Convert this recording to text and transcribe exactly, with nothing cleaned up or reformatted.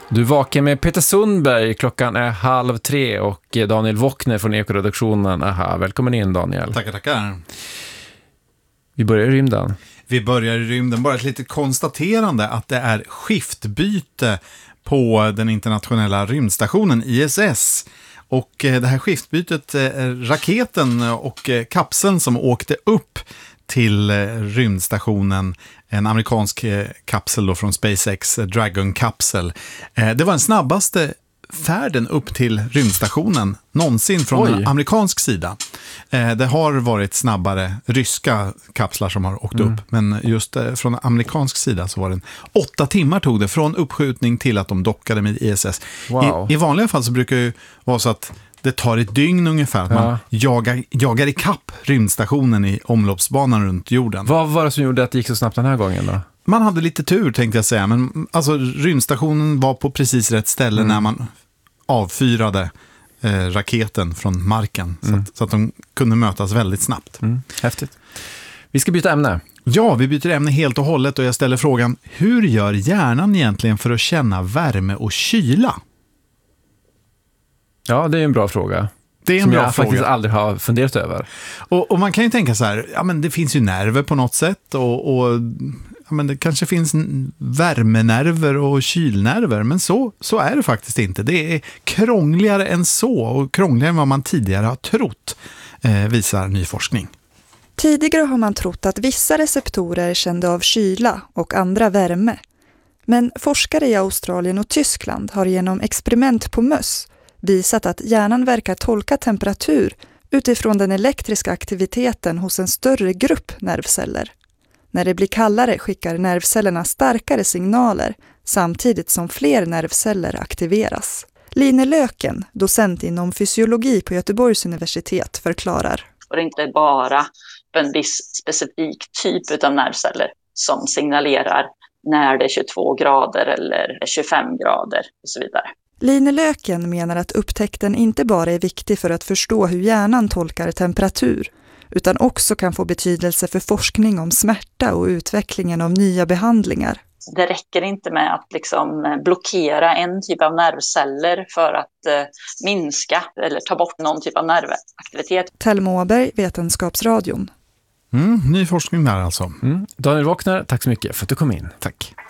Du vakar med Peter Sundberg, klockan är halv tre och Daniel Wockner från Ekoredaktionen. Aha, välkommen in Daniel. Tackar, tackar. Vi börjar i rymden. Vi börjar i rymden, bara ett litet konstaterande att det är skiftbyte på den internationella rymdstationen I S S. Och det här skiftbytet, raketen och kapseln som åkte upp till rymdstationen, en amerikansk kapsel då från SpaceX, Dragon-kapsel. Det var den snabbaste färden upp till rymdstationen någonsin från Oj. en amerikansk sida. Det har varit snabbare ryska kapslar som har åkt mm. upp, men just från amerikansk sida så var det åtta timmar tog det från uppskjutning till att de dockade med I S S. Wow. I, I vanliga fall så brukar det ju vara så att det tar ett dygn ungefär att ja. man jagar, jagar i kapp rymdstationen i omloppsbanan runt jorden. Vad var det som gjorde att det gick så snabbt den här gången då? Man hade lite tur tänkte jag säga, men alltså rymdstationen var på precis rätt ställe mm. när man avfyrade eh, raketen från marken mm. så, att, så att de kunde mötas väldigt snabbt. Mm. Häftigt. Vi ska byta ämne. Ja, vi byter ämne helt och hållet och jag ställer frågan, hur gör hjärnan egentligen för att känna värme och kyla? Ja, det är en bra fråga. Det är en som bra jag fråga. faktiskt aldrig har funderat över. Och, och man kan ju tänka så här, ja men det finns ju nerver på något sätt och, och ja, men det kanske finns värmenerver och kylnerver, men så, så är det faktiskt inte. Det är krångligare än så och krångligare än vad man tidigare har trott, eh, visar ny forskning. Tidigare har man trott att vissa receptorer kände av kyla och andra värme. Men forskare i Australien och Tyskland har genom experiment på möss visat att hjärnan verkar tolka temperatur utifrån den elektriska aktiviteten hos en större grupp nervceller. När det blir kallare skickar nervcellerna starkare signaler samtidigt som fler nervceller aktiveras. Line Löken, docent inom fysiologi på Göteborgs universitet, förklarar. Och det är inte bara en viss specifik typ av nervceller som signalerar när det är tjugotvå grader eller tjugofem grader och så vidare. Line Löken menar att upptäckten inte bara är viktig för att förstå hur hjärnan tolkar temperatur, utan också kan få betydelse för forskning om smärta och utvecklingen av nya behandlingar. Det räcker inte med att liksom blockera en typ av nervceller för att eh, minska eller ta bort någon typ av nervaktivitet. Telma Åberg, Vetenskapsradion. Mm, ny forskning där alltså. Mm. Daniel Wockner, tack så mycket för att du kom in. Tack.